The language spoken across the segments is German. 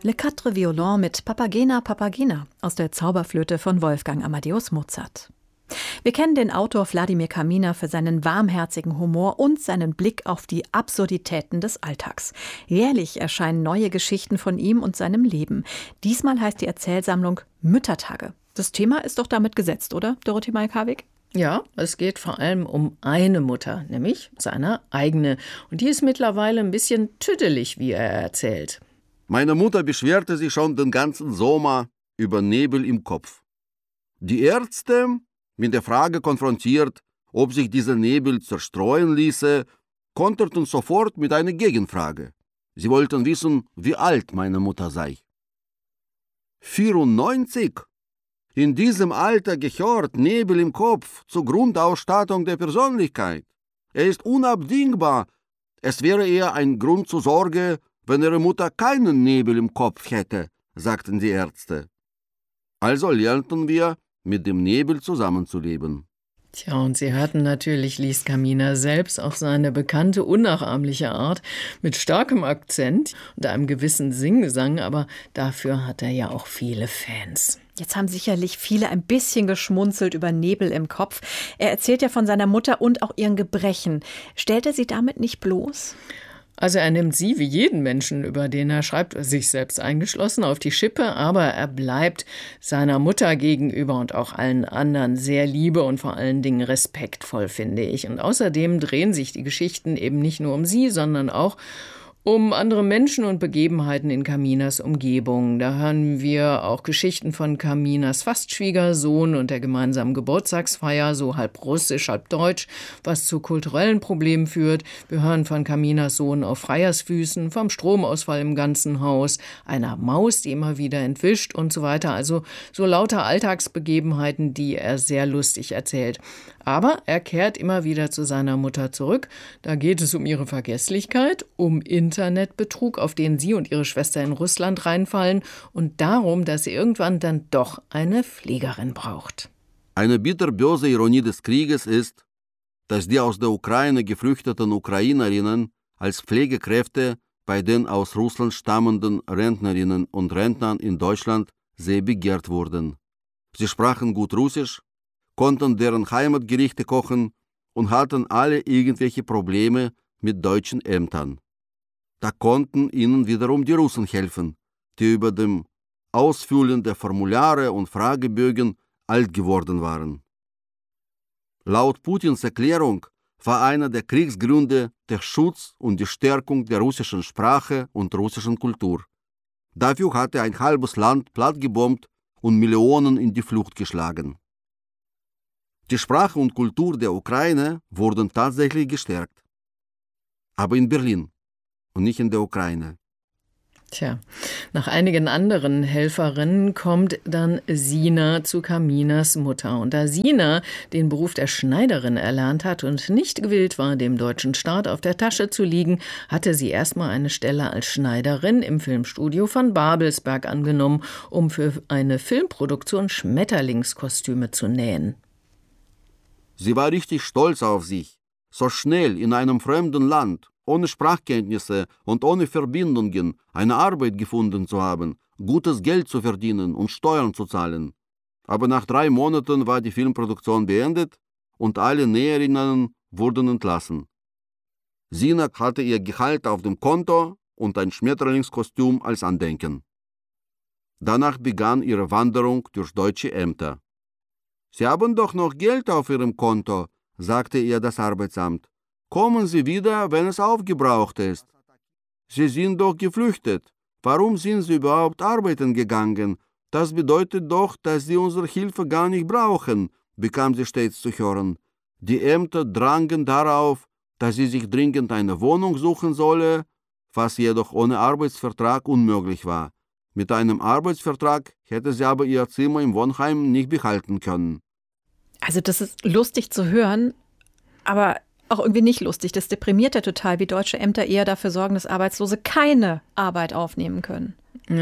Le Quatre Violons mit Papagena Papagena aus der Zauberflöte von Wolfgang Amadeus Mozart. Wir kennen den Autor Wladimir Kaminer für seinen warmherzigen Humor und seinen Blick auf die Absurditäten des Alltags. Jährlich erscheinen neue Geschichten von ihm und seinem Leben. Diesmal heißt die Erzählsammlung Müttertage. Das Thema ist doch damit gesetzt, oder, Dorothee Malkawik? Ja, es geht vor allem um eine Mutter, nämlich seine eigene. Und die ist mittlerweile ein bisschen tüdelig, wie er erzählt. Meine Mutter beschwerte sich schon den ganzen Sommer über Nebel im Kopf. Die Ärzte, mit der Frage konfrontiert, ob sich dieser Nebel zerstreuen ließe, konterten sofort mit einer Gegenfrage. Sie wollten wissen, wie alt meine Mutter sei. 94? In diesem Alter gehört Nebel im Kopf zur Grundausstattung der Persönlichkeit. Er ist unabdingbar. Es wäre eher ein Grund zur Sorge, wenn ihre Mutter keinen Nebel im Kopf hätte, sagten die Ärzte. Also lernten wir, mit dem Nebel zusammenzuleben. Tja, und Sie hörten natürlich, liest Kaminer selbst auf seine bekannte, unnachahmliche Art, mit starkem Akzent und einem gewissen Singgesang, aber dafür hat er ja auch viele Fans. Jetzt haben sicherlich viele ein bisschen geschmunzelt über Nebel im Kopf. Er erzählt ja von seiner Mutter und auch ihren Gebrechen. Stellt er sie damit nicht bloß? Also er nimmt sie, wie jeden Menschen, über den er schreibt, sich selbst eingeschlossen, auf die Schippe, aber er bleibt seiner Mutter gegenüber und auch allen anderen sehr liebe und vor allen Dingen respektvoll, finde ich. Und außerdem drehen sich die Geschichten eben nicht nur um sie, sondern auch um andere Menschen und Begebenheiten in Kaminers Umgebung. Da hören wir auch Geschichten von Kaminers fast Schwiegersohn und der gemeinsamen Geburtstagsfeier, so halb russisch, halb deutsch, was zu kulturellen Problemen führt. Wir hören von Kaminers Sohn auf Freiersfüßen, vom Stromausfall im ganzen Haus, einer Maus, die immer wieder entwischt und so weiter. Also so lauter Alltagsbegebenheiten, die er sehr lustig erzählt. Aber er kehrt immer wieder zu seiner Mutter zurück. Da geht es um ihre Vergesslichkeit, um Internetbetrug, auf den sie und ihre Schwester in Russland reinfallen und darum, dass sie irgendwann dann doch eine Pflegerin braucht. Eine bitterböse Ironie des Krieges ist, dass die aus der Ukraine geflüchteten Ukrainerinnen als Pflegekräfte bei den aus Russland stammenden Rentnerinnen und Rentnern in Deutschland sehr begehrt wurden. Sie sprachen gut Russisch, konnten deren Heimatgerichte kochen und hatten alle irgendwelche Probleme mit deutschen Ämtern. Da konnten ihnen wiederum die Russen helfen, die über dem Ausfüllen der Formulare und Fragebögen alt geworden waren. Laut Putins Erklärung war einer der Kriegsgründe der Schutz und die Stärkung der russischen Sprache und russischen Kultur. Dafür hatte er ein halbes Land plattgebombt und Millionen in die Flucht geschlagen. Die Sprache und Kultur der Ukraine wurden tatsächlich gestärkt. Aber in Berlin und nicht in der Ukraine. Tja, nach einigen anderen Helferinnen kommt dann Sina zu Kaminers Mutter. Und da Sina den Beruf der Schneiderin erlernt hat und nicht gewillt war, dem deutschen Staat auf der Tasche zu liegen, hatte sie erstmal eine Stelle als Schneiderin im Filmstudio von Babelsberg angenommen, um für eine Filmproduktion Schmetterlingskostüme zu nähen. Sie war richtig stolz auf sich, so schnell in einem fremden Land, ohne Sprachkenntnisse und ohne Verbindungen eine Arbeit gefunden zu haben, gutes Geld zu verdienen und Steuern zu zahlen. Aber nach 3 Monaten war die Filmproduktion beendet und alle Näherinnen wurden entlassen. Sina hatte ihr Gehalt auf dem Konto und ein Schmetterlingskostüm als Andenken. Danach begann ihre Wanderung durch deutsche Ämter. »Sie haben doch noch Geld auf Ihrem Konto«, sagte ihr das Arbeitsamt. »Kommen Sie wieder, wenn es aufgebraucht ist. Sie sind doch geflüchtet. Warum sind Sie überhaupt arbeiten gegangen? Das bedeutet doch, dass Sie unsere Hilfe gar nicht brauchen«, bekam sie stets zu hören. Die Ämter drangen darauf, dass sie sich dringend eine Wohnung suchen solle, was jedoch ohne Arbeitsvertrag unmöglich war. Mit einem Arbeitsvertrag hätte sie aber ihr Zimmer im Wohnheim nicht behalten können. Also das ist lustig zu hören, aber auch irgendwie nicht lustig. Das deprimiert ja total, wie deutsche Ämter eher dafür sorgen, dass Arbeitslose keine Arbeit aufnehmen können. Ja,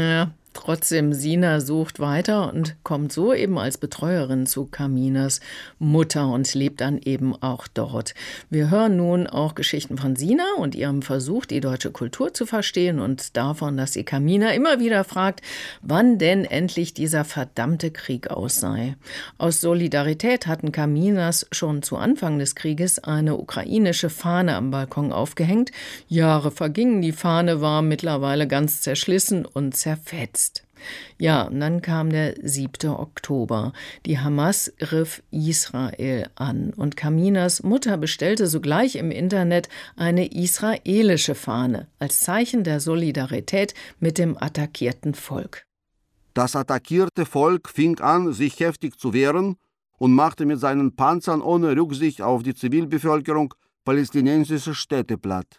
Trotzdem, Sina sucht weiter und kommt so eben als Betreuerin zu Caminas Mutter und lebt dann eben auch dort. Wir hören nun auch Geschichten von Sina und ihrem Versuch, die deutsche Kultur zu verstehen und davon, dass sie Camina immer wieder fragt, wann denn endlich dieser verdammte Krieg aus sei. Aus Solidarität hatten Caminas schon zu Anfang des Krieges eine ukrainische Fahne am Balkon aufgehängt. Jahre vergingen, die Fahne war mittlerweile ganz zerschlissen und zerfetzt. Ja, und dann kam der 7. Oktober. Die Hamas griff Israel an und Caminas Mutter bestellte sogleich im Internet eine israelische Fahne als Zeichen der Solidarität mit dem attackierten Volk. Das attackierte Volk fing an, sich heftig zu wehren und machte mit seinen Panzern ohne Rücksicht auf die Zivilbevölkerung palästinensische Städte platt.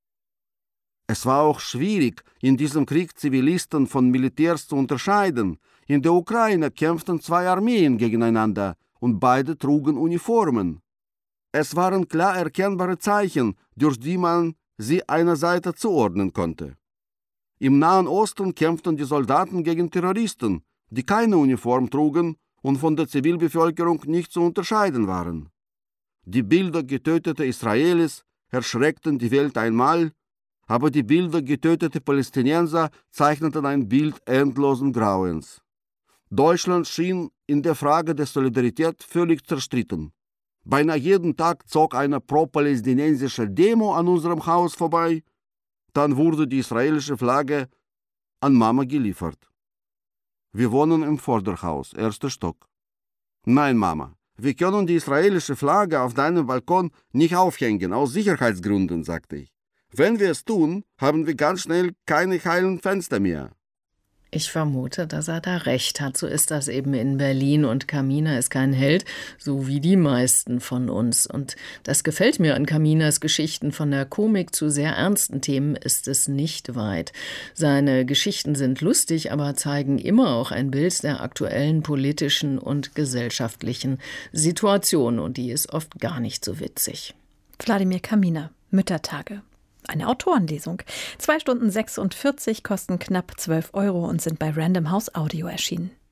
Es war auch schwierig, in diesem Krieg Zivilisten von Militärs zu unterscheiden. In der Ukraine kämpften zwei Armeen gegeneinander und beide trugen Uniformen. Es waren klar erkennbare Zeichen, durch die man sie einer Seite zuordnen konnte. Im Nahen Osten kämpften die Soldaten gegen Terroristen, die keine Uniform trugen und von der Zivilbevölkerung nicht zu unterscheiden waren. Die Bilder getöteter Israelis erschreckten die Welt einmal, aber die Bilder getöteter Palästinenser zeichneten ein Bild endlosen Grauens. Deutschland schien in der Frage der Solidarität völlig zerstritten. Beinahe jeden Tag zog eine pro-palästinensische Demo an unserem Haus vorbei, dann wurde die israelische Flagge an Mama geliefert. Wir wohnen im Vorderhaus, 1. Stock. Nein, Mama, wir können die israelische Flagge auf deinem Balkon nicht aufhängen, aus Sicherheitsgründen, sagte ich. Wenn wir es tun, haben wir ganz schnell keine heilen Fenster mehr. Ich vermute, dass er da recht hat. So ist das eben in Berlin und Camina ist kein Held, so wie die meisten von uns. Und das gefällt mir an Caminas Geschichten. Von der Komik zu sehr ernsten Themen ist es nicht weit. Seine Geschichten sind lustig, aber zeigen immer auch ein Bild der aktuellen politischen und gesellschaftlichen Situation. Und die ist oft gar nicht so witzig. Wladimir Camina, Müttertage. Eine Autorenlesung. 2 Stunden 46 kosten knapp 12 € und sind bei Random House Audio erschienen.